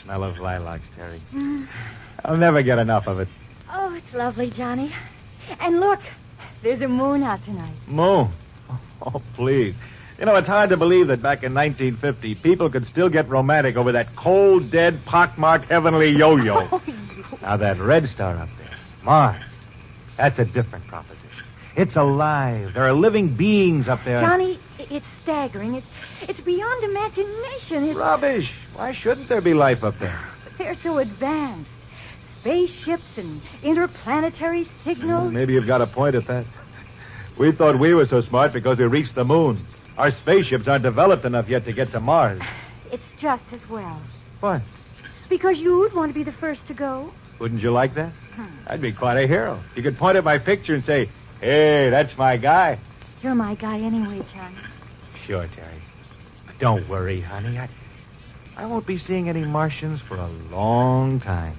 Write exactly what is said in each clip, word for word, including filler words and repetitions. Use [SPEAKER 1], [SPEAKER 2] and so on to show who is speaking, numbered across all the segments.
[SPEAKER 1] smell of lilacs, Terry. Mm. I'll never get enough of it.
[SPEAKER 2] Oh, it's lovely, Johnny. And look, there's a moon out tonight.
[SPEAKER 1] Moon? Oh, please. You know, it's hard to believe that back in nineteen fifty, people could still get romantic over that cold, dead, pockmarked heavenly yo-yo. Oh, now, that red star up there, Mars, that's a different proposition. It's alive. There are living beings up there.
[SPEAKER 2] Johnny, it's staggering. It's it's beyond imagination. It's...
[SPEAKER 1] Rubbish. Why shouldn't there be life up there?
[SPEAKER 2] They're so advanced. Spaceships and interplanetary signals.
[SPEAKER 1] Well, maybe you've got a point at that. We thought we were so smart because we reached the moon. Our spaceships aren't developed enough yet to get to Mars.
[SPEAKER 2] It's just as well.
[SPEAKER 1] What?
[SPEAKER 2] Because you'd want to be the first to go.
[SPEAKER 1] Wouldn't you like that? Hmm. I'd be quite a hero. You could point at my picture and say, hey, that's my guy.
[SPEAKER 2] You're my guy anyway, Johnny.
[SPEAKER 1] Sure, Terry. But don't worry, honey. I, I won't be seeing any Martians for a long time.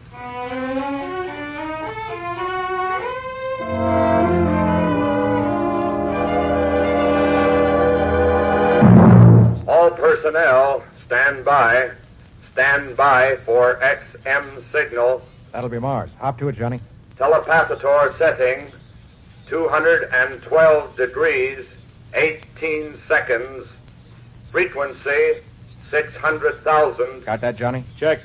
[SPEAKER 3] All personnel, stand by. Stand by for X M signal.
[SPEAKER 4] That'll be Mars. Hop to it, Johnny.
[SPEAKER 3] Telepathator setting. two hundred twelve degrees, eighteen seconds. Frequency, six hundred thousand.
[SPEAKER 4] Got that, Johnny?
[SPEAKER 1] Check.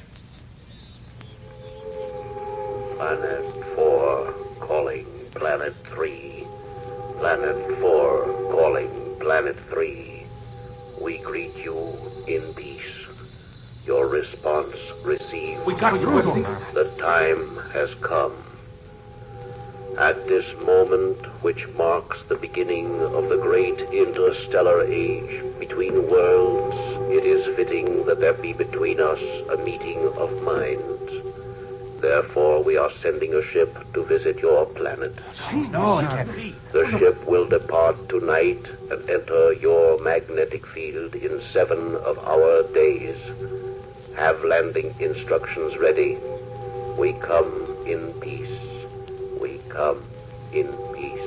[SPEAKER 5] Planet four, calling Planet three. Planet four, calling Planet three. We greet you in peace. Your response received.
[SPEAKER 4] We got through them.
[SPEAKER 5] The time has come. At this moment, which marks the beginning of the great interstellar age between worlds, it is fitting that there be between us a meeting of minds. Therefore, we are sending a ship to visit your planet.
[SPEAKER 4] No, it can't be.
[SPEAKER 5] The ship will depart tonight and enter your magnetic field in seven of our days. Have landing instructions ready. We come in peace. We come in peace.